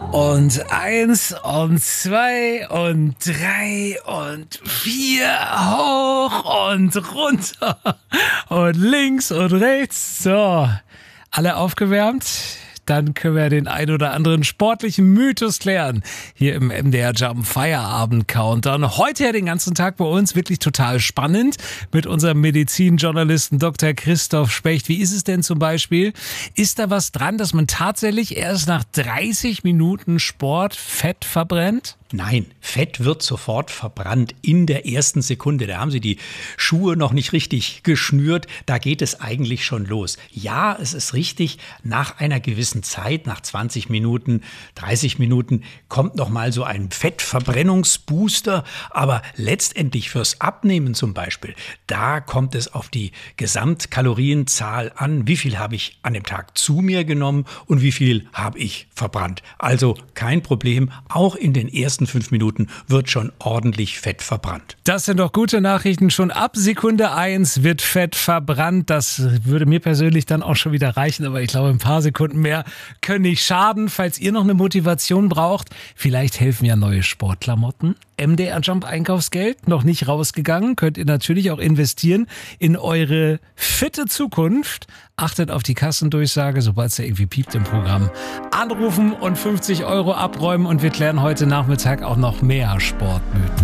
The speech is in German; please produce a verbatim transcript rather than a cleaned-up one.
Und eins und zwei und drei und vier, hoch und runter und links und rechts. So, alle aufgewärmt? Dann können wir den ein oder anderen sportlichen Mythos klären. Hier im M D R Jump Feierabend Countdown. Heute ja den ganzen Tag bei uns wirklich total spannend mit unserem Medizinjournalisten Doktor Christoph Specht. Wie ist es denn zum Beispiel? Ist da was dran, dass man tatsächlich erst nach dreißig Minuten Sport Fett verbrennt? Nein, Fett wird sofort verbrannt in der ersten Sekunde. Da haben Sie die Schuhe noch nicht richtig geschnürt. Da geht es eigentlich schon los. Ja, es ist richtig, nach einer gewissen Zeit, nach zwanzig Minuten, dreißig Minuten, kommt noch mal so ein Fettverbrennungsbooster. Aber letztendlich fürs Abnehmen zum Beispiel, da kommt es auf die Gesamtkalorienzahl an. Wie viel habe ich an dem Tag zu mir genommen und wie viel habe ich verbrannt? Also kein Problem, auch in den ersten fünf Minuten wird schon ordentlich Fett verbrannt. Das sind doch gute Nachrichten. Schon ab Sekunde eins wird Fett verbrannt. Das würde mir persönlich dann auch schon wieder reichen. Aber ich glaube, ein paar Sekunden mehr können nicht schaden. Falls ihr noch eine Motivation braucht, vielleicht helfen ja neue Sportklamotten. M D R Jump Einkaufsgeld noch nicht rausgegangen. Könnt ihr natürlich auch investieren in eure fitte Zukunft. Achtet auf die Kassendurchsage, sobald es da irgendwie piept im Programm. Anrufen und fünfzig Euro abräumen und wir klären heute Nachmittag auch noch mehr Sportmythen.